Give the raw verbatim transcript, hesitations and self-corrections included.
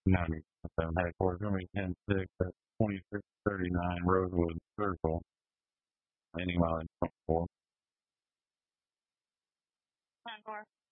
ninety seven headquarters, going to be ten six at twenty-six thirty-nine Rosewood Circle, any mileage twenty-four.